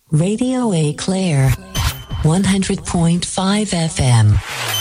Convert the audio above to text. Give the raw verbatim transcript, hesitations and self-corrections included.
Radio Eau Claire, one hundred point five F M.